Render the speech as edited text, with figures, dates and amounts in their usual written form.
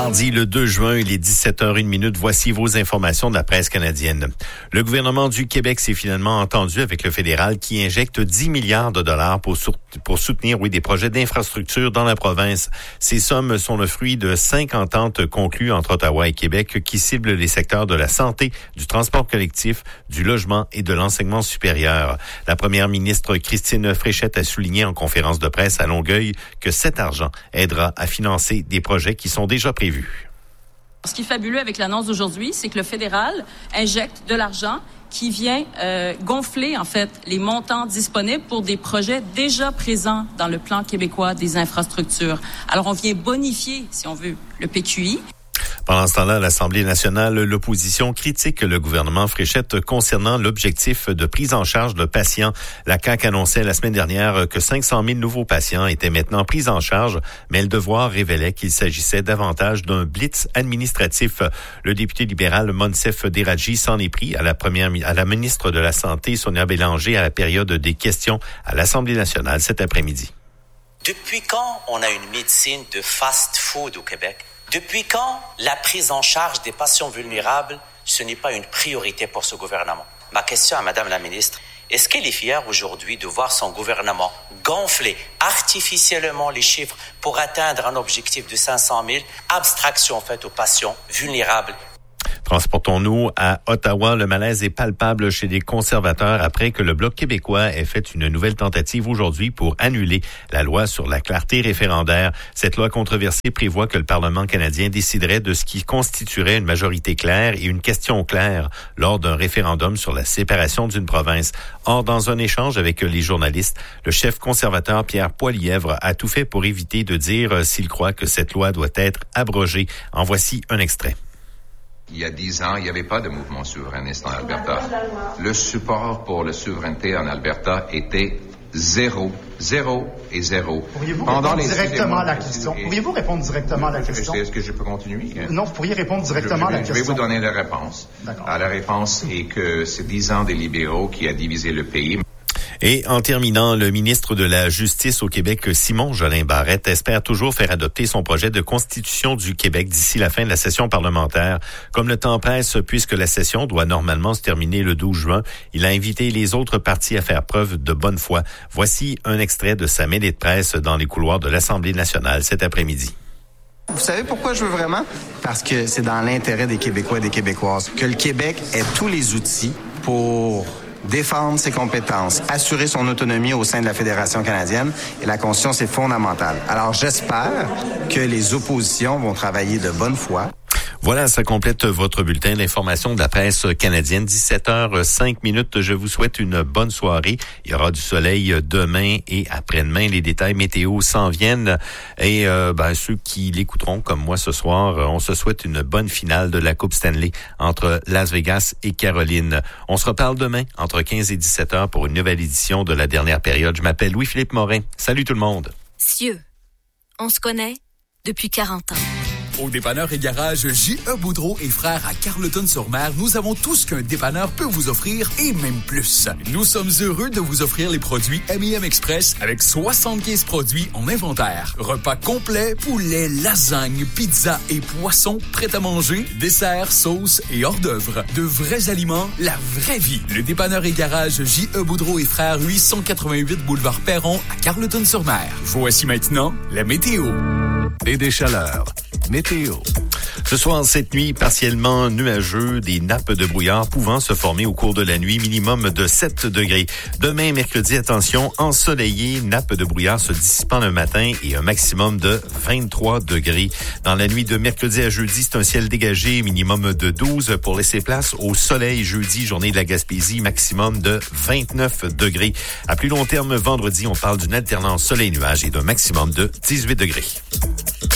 Mardi, le 2 juin, il est 17h01. Voici vos informations de la presse canadienne. Le gouvernement du Québec s'est finalement entendu avec le fédéral qui injecte 10 milliards de dollars pour soutenir, des projets d'infrastructure dans la province. Ces sommes sont le fruit de 5 ententes conclues entre Ottawa et Québec qui ciblent les secteurs de la santé, du transport collectif, du logement et de l'enseignement supérieur. La première ministre Christine Fréchette a souligné en conférence de presse à Longueuil que cet argent aidera à financer des projets qui sont déjà prévus. Ce qui est fabuleux avec l'annonce d'aujourd'hui, c'est que le fédéral injecte de l'argent qui vient gonfler, en fait, les montants disponibles pour des projets déjà présents dans le plan québécois des infrastructures. Alors, on vient bonifier, si on veut, le PQI. Pendant ce temps-là, à l'Assemblée nationale, l'opposition critique le gouvernement Fréchette concernant l'objectif de prise en charge de patients. La CAQ annonçait la semaine dernière que 500 000 nouveaux patients étaient maintenant pris en charge, mais Le Devoir révélait qu'il s'agissait davantage d'un blitz administratif. Le député libéral Monsef Deraji s'en est pris à la ministre de la Santé, Sonia Bélanger, à la période des questions à l'Assemblée nationale cet après-midi. Depuis quand on a une médecine de fast-food au Québec? Depuis quand la prise en charge des patients vulnérables, ce n'est pas une priorité pour ce gouvernement? Ma question à Madame la ministre, est-ce qu'elle est fière aujourd'hui de voir son gouvernement gonfler artificiellement les chiffres pour atteindre un objectif de 500 000, abstraction faite aux patients vulnérables? Transportons-nous à Ottawa. Le malaise est palpable chez les conservateurs après que le Bloc québécois ait fait une nouvelle tentative aujourd'hui pour annuler la loi sur la clarté référendaire. Cette loi controversée prévoit que le Parlement canadien déciderait de ce qui constituerait une majorité claire et une question claire lors d'un référendum sur la séparation d'une province. Or, dans un échange avec les journalistes, le chef conservateur Pierre Poilievre a tout fait pour éviter de dire s'il croit que cette loi doit être abrogée. En voici un extrait. Il y a 10 ans, il n'y avait pas de mouvement souverainiste en Alberta. Le support pour la souveraineté en Alberta était zéro. Pourriez-vous répondre directement à la question? Pourriez-vous répondre directement à la question? Est-ce que je peux continuer? Non, vous pourriez répondre directement à la question. Je vais vous donner la réponse. D'accord. La réponse est que c'est 10 ans des libéraux qui a divisé le pays. Et en terminant, le ministre de la Justice au Québec, Simon Jolin Barrette, espère toujours faire adopter son projet de constitution du Québec d'ici la fin de la session parlementaire. Comme le temps presse, puisque la session doit normalement se terminer le 12 juin, il a invité les autres partis à faire preuve de bonne foi. Voici un extrait de sa mêlée de presse dans les couloirs de l'Assemblée nationale cet après-midi. Vous savez pourquoi je veux vraiment? Parce que c'est dans l'intérêt des Québécois et des Québécoises que le Québec ait tous les outils pour défendre ses compétences, assurer son autonomie au sein de la Fédération canadienne, et la Constitution, c'est fondamental. Alors, j'espère que les oppositions vont travailler de bonne foi. Voilà, ça complète votre bulletin d'information de la presse canadienne. 17h05. Je vous souhaite une bonne soirée. Il y aura du soleil demain et après-demain. Les détails météo s'en viennent. Et ceux qui l'écouteront comme moi ce soir, on se souhaite une bonne finale de la Coupe Stanley entre Las Vegas et Caroline. On se reparle demain entre 15 et 17h pour une nouvelle édition de la dernière période. Je m'appelle Louis-Philippe Morin. Salut tout le monde. Cieux, on se connaît depuis 40 ans. Au dépanneur et garage J.E. Boudreau et frères à Carleton-sur-Mer, nous avons tout ce qu'un dépanneur peut vous offrir et même plus. Nous sommes heureux de vous offrir les produits M&M Express avec 75 produits en inventaire. Repas complet, poulet, lasagne, pizza et poissons prêts à manger, desserts, sauces et hors d'œuvre. De vrais aliments, la vraie vie. Le dépanneur et garage J.E. Boudreau et frères, 888 boulevard Perron à Carleton-sur-Mer. Voici maintenant la météo. Et des chaleurs. Météo. Ce soir, cette nuit, partiellement nuageux, des nappes de brouillard pouvant se former au cours de la nuit, minimum de 7 degrés. Demain, mercredi, attention, ensoleillé, nappes de brouillard se dissipant le matin et un maximum de 23 degrés. Dans la nuit de mercredi à jeudi, c'est un ciel dégagé, minimum de 12 pour laisser place au soleil. Jeudi, journée de la Gaspésie, maximum de 29 degrés. À plus long terme, vendredi, on parle d'une alternance soleil-nuage et d'un maximum de 18 degrés.